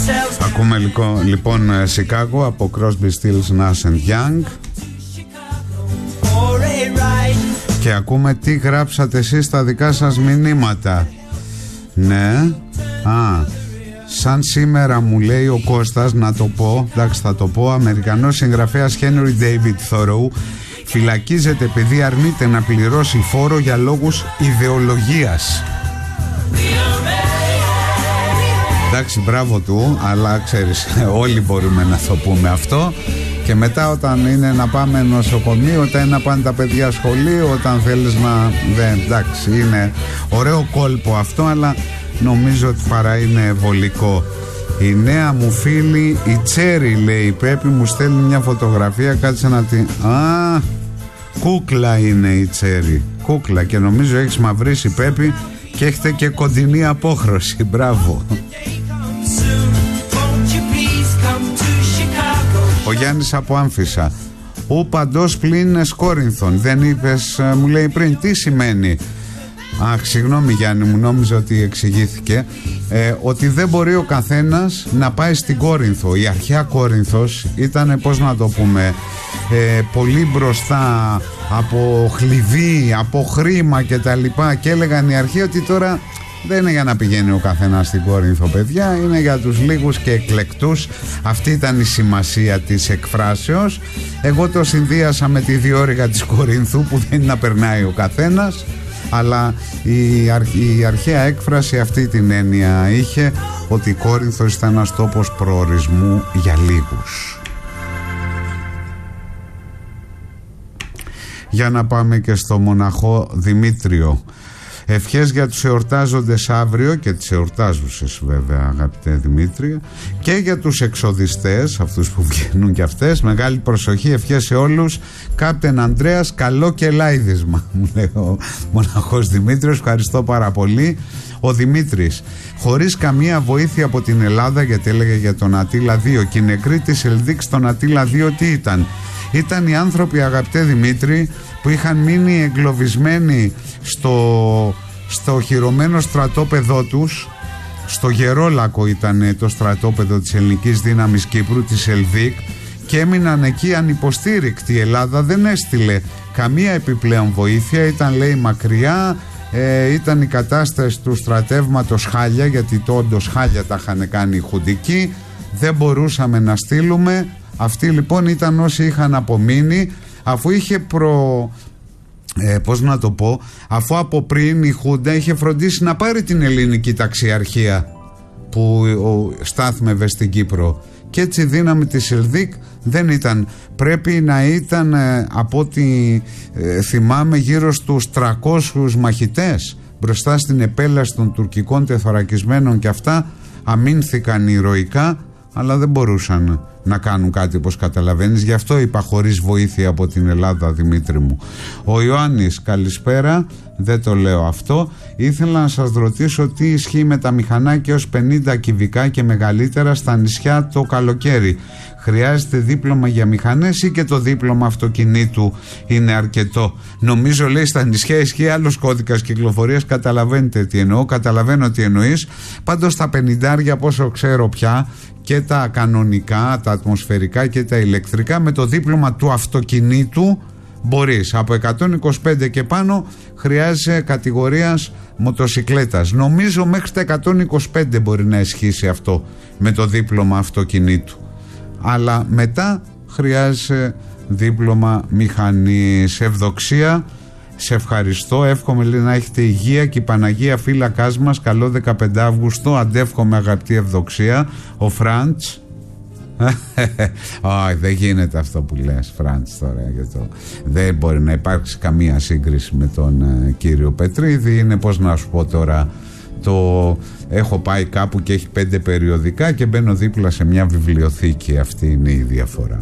Ακούμε λοιπόν Chicago από Crosby, Stills, Nash and Young. Και ακούμε τι γράψατε εσείς στα δικά σας μηνύματα. Ναι. Σαν σήμερα μου λέει ο Κώστας, να το πω, εντάξει θα το πω, Αμερικανός συγγραφέας Henry David Thoreau φυλακίζεται επειδή αρνείται να πληρώσει φόρο για λόγους ιδεολογίας. Εντάξει, μπράβο του, αλλά ξέρεις, όλοι μπορούμε να το πούμε αυτό. Και μετά όταν είναι να πάμε νοσοκομείο, όταν είναι να πάνε τα παιδιά σχολείο, όταν θέλεις να... εντάξει, είναι ωραίο κόλπο αυτό, αλλά νομίζω ότι παρά είναι βολικό. Η νέα μου φίλη, η Τσέρι, λέει η Πέπη, μου στέλνει μια φωτογραφία, κάτσε να την... κούκλα είναι η Τσέρι, κούκλα, και νομίζω έχεις μαυρίσει, Πέπη, και έχετε και κοντινή απόχρωση, μπράβο. Ο Γιάννης από Άμφισσα. Ο παντός πλην Σκόρινθον. Δεν είπες, μου λέει πριν, τι σημαίνει? Αχ, συγγνώμη Γιάννη μου, νόμιζα ότι εξηγήθηκε. Ότι δεν μπορεί ο καθένας να πάει στην Κόρινθο. Η αρχαία Κόρινθος ήταν, πώς να το πούμε, πολύ μπροστά από χλειδί, από χρήμα και τα λοιπά, και έλεγαν οι αρχαίοι ότι τώρα δεν είναι για να πηγαίνει ο καθένας στην Κόρινθο, παιδιά, είναι για τους λίγους και εκλεκτούς. Αυτή ήταν η σημασία της εκφράσεως. Εγώ το συνδύασα με τη διόρυγα της Κορίνθου, που δεν είναι να περνάει ο καθένας, αλλά η αρχαία έκφραση αυτή την έννοια είχε, ότι η Κόρινθος ήταν ένας τόπος προορισμού για λίγους. Για να πάμε και στο μοναχό Δημήτριο. Ευχές για τους εορτάζοντες αύριο και τις εορτάζουσες βέβαια, αγαπητέ Δημήτρη, και για τους εξοδιστές, αυτούς που βγαίνουν και αυτές. Μεγάλη προσοχή, ευχές σε όλους. Κάπτεν Ανδρέας, καλό και λάιδισμα, μου λέει ο μοναχός Δημήτριος. Ευχαριστώ πάρα πολύ. Ο Δημήτρης, χωρίς καμία βοήθεια από την Ελλάδα, γιατί έλεγε για τον Ατήλα 2, και οι νεκροί της Ελδίκ στον Ατήλα 2 τι ήταν? Ήταν οι άνθρωποι, αγαπητέ Δημήτρη, που είχαν μείνει εγκλωβισμένοι στο χειρωμένο στρατόπεδό τους. Στο Γερόλακο ήταν το στρατόπεδο της ελληνικής δύναμης Κύπρου, της Ελδίκ, και έμειναν εκεί ανυποστήρικτοι. Η Ελλάδα δεν έστειλε καμία επιπλέον βοήθεια, ήταν, λέει, μακριά. Ήταν η κατάσταση του στρατεύματος χάλια, γιατί το όντως χάλια τα είχαν κάνει οι χουντικοί, δεν μπορούσαμε να στείλουμε. Αυτοί λοιπόν ήταν όσοι είχαν απομείνει, αφού είχε πώς να το πω, αφού από πριν η Χούντα είχε φροντίσει να πάρει την ελληνική ταξιαρχία που στάθμευε στην Κύπρο, και έτσι η δύναμη της Ελδίκ δεν ήταν. Πρέπει να ήταν, από ό,τι θυμάμαι, γύρω στους 300 μαχητές μπροστά στην επέλαση των τουρκικών τεθωρακισμένων, και αυτά αμήνθηκαν ηρωικά, αλλά δεν μπορούσαν να κάνουν κάτι, όπως καταλαβαίνεις. Γι' αυτό είπα χωρίς βοήθεια από την Ελλάδα, Δημήτρη μου. Ο Ιωάννης, καλησπέρα. Δεν το λέω αυτό. Ήθελα να σας ρωτήσω τι ισχύει με τα μηχανάκια ως 50 κυβικά και μεγαλύτερα στα νησιά το καλοκαίρι. Χρειάζεται δίπλωμα για μηχανές ή και το δίπλωμα αυτοκινήτου είναι αρκετό? Νομίζω, λέει, στα νησιά ισχύει άλλος κώδικας κυκλοφορίας. Καταλαβαίνετε τι εννοώ? Καταλαβαίνω τι εννοείς. Πάντως τα 50, πόσο ξέρω πια, και τα κανονικά, τα ατμοσφαιρικά και τα ηλεκτρικά, με το δίπλωμα του αυτοκινήτου μπορείς. Από 125 και πάνω χρειάζεσαι κατηγορίας μοτοσικλέτας. Νομίζω μέχρι τα 125 μπορεί να ισχύσει αυτό με το δίπλωμα αυτοκινήτου, αλλά μετά χρειάζεσαι δίπλωμα μηχανής. Ευδοξία, σε ευχαριστώ. Εύχομαι, λέει, να έχετε υγεία και η Παναγία φύλακάς μας. Καλό 15 Αύγουστο. Αντεύχομαι, αγαπητή Ευδοξία. Ο Φραντς. Όχι, δεν γίνεται αυτό που λες, Φραντς, τώρα. Δεν μπορεί να υπάρξει καμία σύγκριση με τον κύριο Πετρίδη. Είναι, πώς να σου πω τώρα, έχω πάει κάπου και έχει 5 περιοδικά και μπαίνω δίπλα σε μια βιβλιοθήκη. Αυτή είναι η διαφορά.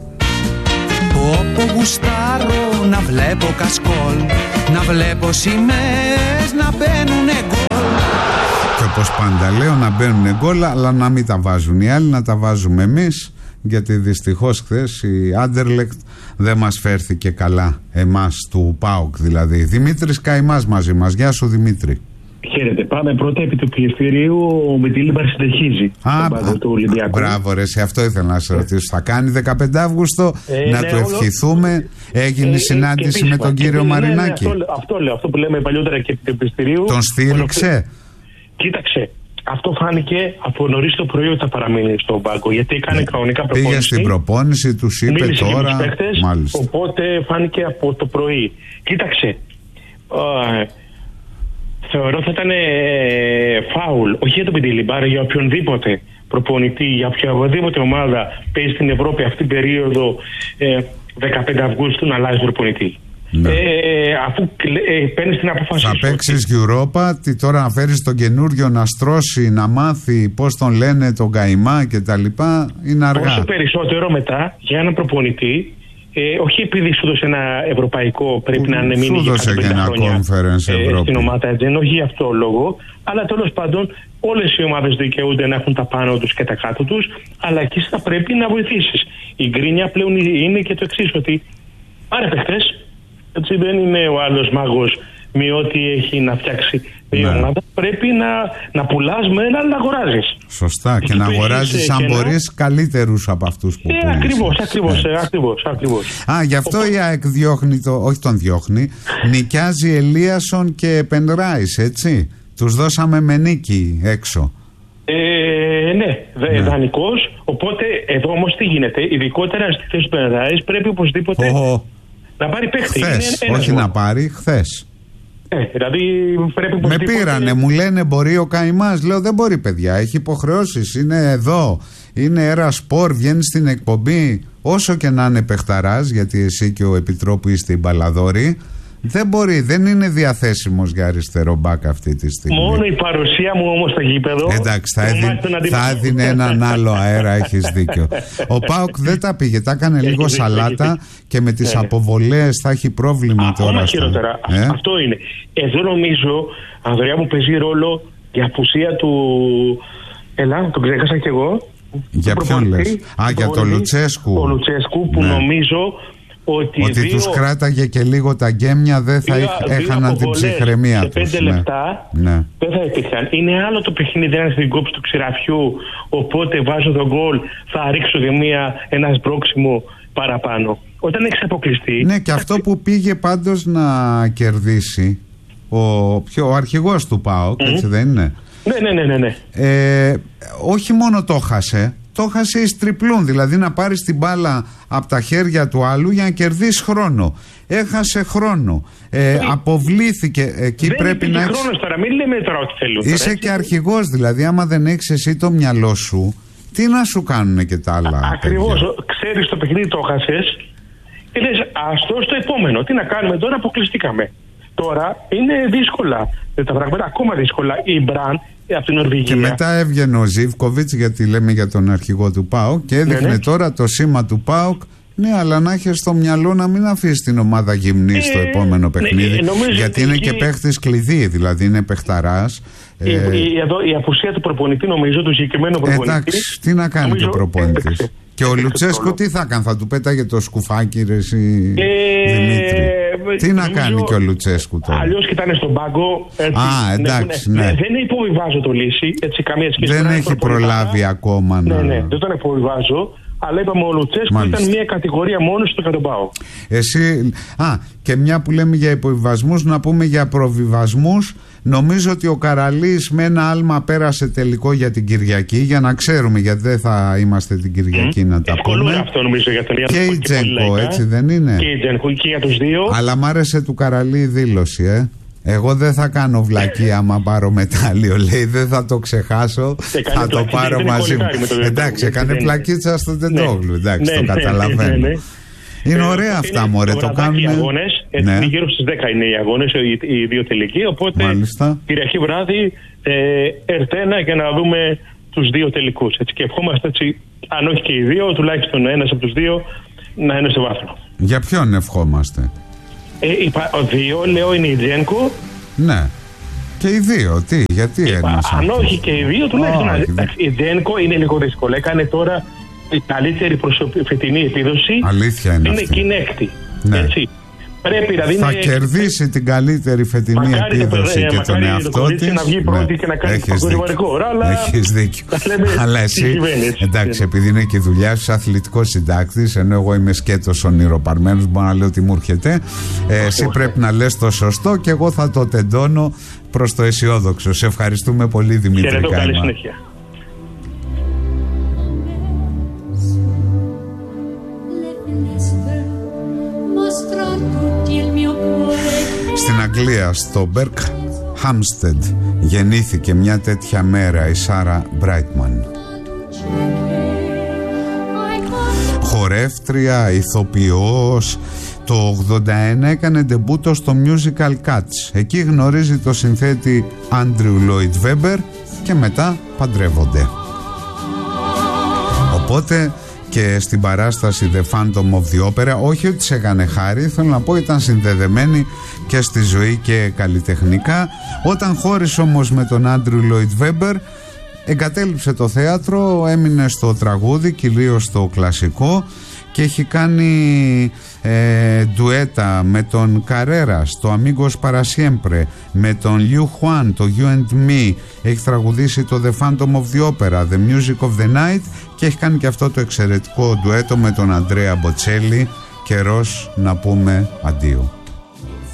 Όπου γουστάρω να βλέπω κασκόλ, να βλέπω σημαίες να μπαίνουνε γκολ. Και όπως πάντα λέω, να μπαίνουνε γκολ, αλλά να μην τα βάζουν οι άλλοι, να τα βάζουμε εμείς, γιατί δυστυχώς χθες η Άντερλεκτ δεν μας φέρθηκε καλά, εμάς του ΠΑΟΚ δηλαδή. Δημήτρης Καημάς μαζί μας. Γεια σου, Δημήτρη. Χαίρετε. Πάμε πρώτα επί του πιεστηρίου. Ο Μεντίλιμπαρ συνεχίζει τον πάγκο του Ολυμπιακού. Μπράβο, ρε, σε αυτό ήθελα να σε ρωτήσω. Θα κάνει 15 Αύγουστο, να του ευχηθούμε. Έγινε συνάντηση με τον κύριο Μαρινάκη. Αυτό λέω, αυτό που λέμε παλιότερα και επί του πιεστηρίου. Τον στήριξε. Κοίταξε. Αυτό φάνηκε από νωρίς το πρωί ότι θα παραμείνει στον πάγκο. Γιατί έκανε κανονικά προπόνηση. Πήγε στην προπόνηση, του είπε τώρα. Παίχτες, οπότε φάνηκε από το πρωί. Κοίταξε. Θεωρώ θα ήταν φάουλ, όχι για τον Μεντίλιμπαρ, για οποιονδήποτε προπονητή, για οποιαδήποτε ομάδα παίζει στην Ευρώπη αυτή την περίοδο 15 Αυγούστου να αλλάζει προπονητή. Ναι. Αφού παίρνει την απόφαση. Θα παίξει Europa, τώρα να φέρει τον καινούριο να στρώσει, να μάθει πώς τον λένε, τον καημά κτλ. Είναι αργά. Όσο περισσότερο μετά για έναν προπονητή. Όχι επειδή σου δώσε ένα ευρωπαϊκό, πρέπει να είναι μείνει για 15 χρόνια στην ομάδα, δεν όχι γι' αυτό λόγο, αλλά τέλος πάντων όλες οι ομάδες δικαιούνται να έχουν τα πάνω τους και τα κάτω τους, αλλά εκεί θα πρέπει να βοηθήσεις. Η γκρίνια πλέον είναι και το εξής, ότι πάρε παιχτές, έτσι δεν είναι ο άλλος μάγος με ό,τι έχει να φτιάξει η ομάδα. Πρέπει να πουλάς με ένα, αλλά να αγοράζεις. Σωστά, και να αγοράζεις αν μπορείς καλύτερους από αυτούς που πουλήσεις. Ακριβώς. Γι' αυτό η ΑΕΚ διώχνει, όχι τον διώχνει, νοικιάζει Ελίασον και Πενράις, έτσι. Τους δώσαμε με νίκη έξω. Ναι, δανεικός. Οπότε εδώ όμως τι γίνεται, ειδικότερα στη θέση του Πενράις πρέπει οπωσδήποτε να πάρει παίχτη. Χθες, όχι να πάρει, χθες. Δηλαδή πρέπει με πήρανε, μου λένε μπορεί ο Καημάς. Λέω δεν μπορεί, παιδιά, έχει υποχρεώσεις. Είναι εδώ, είναι Έρα Σπορ, βγαίνει στην εκπομπή. Όσο και να είναι παιχταράς, γιατί εσύ και ο Επιτρόπου είστε οι μπαλαδόροι, δεν μπορεί, δεν είναι διαθέσιμος για αριστερό μπακ αυτή τη στιγμή. Μόνο η παρουσία μου όμως στο γήπεδο. Εντάξει, θα έδινε έναν άλλο αέρα, έχεις δίκιο. Ο ΠΑΟΚ δεν τα πήγε, τα έκανε λίγο σαλάτα και με τις αποβολές θα έχει πρόβλημα τώρα. Χειρότερα. Αυτό είναι. Εδώ νομίζω, Ανδρέα μου, παίζει ρόλο η απουσία του. Τον ξέχασα κι εγώ. Για ποιον λες? Για τον Λουτσέσκου. Ο Λουτσέσκου που νομίζω ότι τους κράταγε και λίγο τα γκέμια, δεν θα έχαναν την ψυχραιμία τους. Σε 5 λεπτά δεν θα υπήρχαν. Είναι άλλο το παιχνίδι, δεν είναι στην κόψη του ξηραφιού, οπότε βάζω τον γκολ, θα ρίξω ένα σμπρόξιμο παραπάνω. Όταν έχεις αποκλειστεί. Ναι, και αυτό που πήγε πάντως να κερδίσει ο αρχηγός του ΠΑΟΚ, έτσι δεν είναι? Ναι. Όχι μόνο το χάσε. Το χάσε εις τριπλούν, δηλαδή να πάρεις την μπάλα από τα χέρια του άλλου για να κερδίσει χρόνο. Έχασε χρόνο. Αποβλήθηκε. Εκεί δεν πρέπει να έχεις χρόνος τώρα, μην λέμε τώρα ό,τι θέλουν. Είσαι και αρχηγός, δηλαδή άμα δεν έχεις εσύ το μυαλό σου, τι να σου κάνουνε και τα άλλα. Ακριβώς, ξέρεις το παιχνίδι το χάσες και λες αυτό στο επόμενο. Τι να κάνουμε τώρα, αποκλειστήκαμε. Τώρα είναι δύσκολα τα πράγματα, ακόμα δύσκολα. Η Μπραν από την Νορβηγία. Και μετά έβγαινε ο Ζίβκοβιτς, γιατί λέμε για τον αρχηγό του ΠΑΟΚ, και έδειχνε τώρα το σήμα του ΠΑΟΚ. Ναι, αλλά να έχεις στο μυαλό να μην αφήσει την ομάδα γυμνή στο επόμενο παιχνίδι. Γιατί είναι και παίχτης κλειδί, δηλαδή είναι παιχταράς. Εδώ η απουσία του προπονητή, νομίζω, του συγκεκριμένου προπονητή. Εντάξει, τι να κάνει και ο προπονητής. Και ο Λουτσέσκο τι θα κάνει, θα του πέταγε το σκουφάκι, ρε εσύ, Δημήτρη. Τι να κάνει και ο Λουτσέσκου τώρα. Αλλιώς κοιτάνε στον πάγκο. Εντάξει, ναι. Δεν υποβιβάζω το λύση, έτσι, καμία σχέση. Δεν έχει προλάβει ακόμα να. Ναι, δεν τον υποβιβάζω. Αλλά είπαμε ο Λουτσέσκου ήταν μια κατηγορία μόνο στο κατομπάω. Εσύ. Και μια που λέμε για υποβιβασμούς, να πούμε για προβιβασμούς. Νομίζω ότι ο Καραλής με ένα άλμα πέρασε τελικό για την Κυριακή, για να ξέρουμε, γιατί δεν θα είμαστε την Κυριακή να τα πούμε. Αυτό νομίζω για τον και η Τζένκο, έτσι δεν είναι? Και η Τζένκο και για τους δύο. Αλλά μ' άρεσε του Καραλή η δήλωση, Εγώ δεν θα κάνω βλακία άμα πάρω μετάλλιο, λέει. Δεν θα το ξεχάσω. Θα το πάρω μαζί μου. Εντάξει, έκανε πλακίτσα στο Τεντόγλου. Εντάξει, το καταλαβαίνω. Είναι ωραία αυτά, μωρέ. Το κάνουν. Γύρω στις 10 είναι οι αγώνες, οι δύο τελικοί. Οπότε Κυριακή βράδυ ερτένα για να δούμε τους δύο τελικούς. Και ευχόμαστε, έτσι, αν όχι και οι δύο, τουλάχιστον ένας από τους δύο να είναι στο βάθρο. Για ποιον ευχόμαστε? Ο δύο, λέω, είναι η Τζένκο. Ναι. Και οι δύο, γιατί ένας? Αν όχι και οι δύο, τουλάχιστον. Η Τζένκο είναι λίγο δύσκολη. Έκανε τώρα η καλύτερη φετινή επίδοση. Αλήθεια είναι αυτή. Και είναι έκτη. Ναι. Έτσι. Πρέπει, δηλαδή, θα κερδίσει την καλύτερη φετινή επίδοση και τον εαυτό της. Να βγει πρώτη και να κάνει παγκόσμιο ρεκόρ. Έχεις δίκιο. Αλλά εσύ, εντάξει, επειδή είναι και η δουλειά σου αθλητικός συντάκτης, ενώ εγώ είμαι σκέτος ονειροπαρμένος, μπορώ να λέω τι μου έρχεται. Εσύ πρέπει να λες το σωστό και εγώ θα το τεντώνω προς το αισιόδοξο. Σε ευχαριστούμε πολύ, Δημήτρη Κάημα. Καλή συνέχεια. Στην Αγγλία, στο Berkhamsted, γεννήθηκε μια τέτοια μέρα η Σάρα Μπράιτμαν. Χορεύτρια, ηθοποιός. Το 81 έκανε ντεμπούτο στο musical Cats. Εκεί γνωρίζει το συνθέτη Andrew Lloyd Webber και μετά παντρεύονται. Οπότε και στην παράσταση The Phantom of the Opera, όχι ότι σε έκανε χάρη, θέλω να πω ήταν συνδεδεμένη και στη ζωή και καλλιτεχνικά. Όταν χώρισε όμως με τον Andrew Lloyd Webber, εγκατέλειψε το θέατρο, έμεινε στο τραγούδι, κυρίως στο κλασικό, και έχει κάνει ντουέτα με τον Καρέρας, το Amigos para Siempre, με τον Liu Huan, το You and Me. Έχει τραγουδήσει το The Phantom of the Opera, The Music of the Night, και έχει κάνει και αυτό το εξαιρετικό ντουέτο με τον Αντρέα Μποτσέλη, Καιρός να πούμε αντίο.